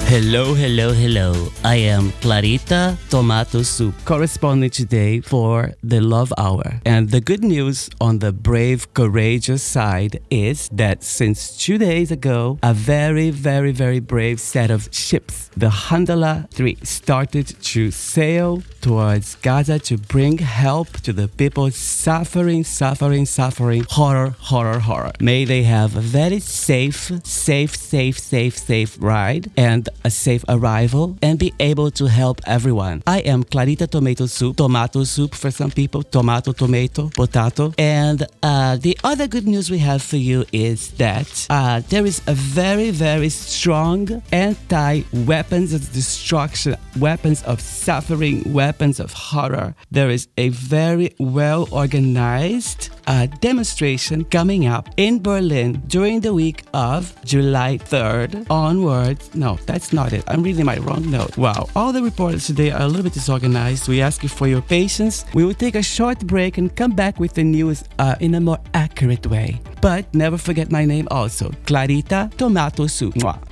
Hello, hello, hello. I am Clarita Tomato Soup, corresponding today for the Love Hour. And the good news on the brave, courageous side is that since 2 days ago, a very, very, very brave set of ships, the Handala 3, started to sail towards Gaza to bring help to the people suffering. Horror. May they have a very safe ride and a safe arrival and be able to help everyone. I am Clarita Tomato Soup for some people, tomato, potato. And the other good news we have for you is that there is a very, very strong anti-weapons of destruction, weapons of suffering, weapons of horror. There is a very well-organized demonstration coming up in Berlin during the week of July 3rd onwards. No, that's not it. I'm reading my wrong note. Wow. All the reporters today are a little bit disorganized. We ask you for your patience. We will take a short break and come back with the news in a more accurate way. But never forget my name also, Clarita Tomato Soup. Mwah.